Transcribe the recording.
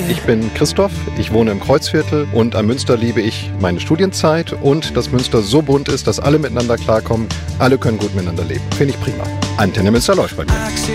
Ich bin Christoph, ich wohne im Kreuzviertel und am Münster liebe ich meine Studienzeit und dass Münster so bunt ist, dass alle miteinander klarkommen, alle können gut miteinander leben. Finde ich prima. Antenne Münster läuft bei mir.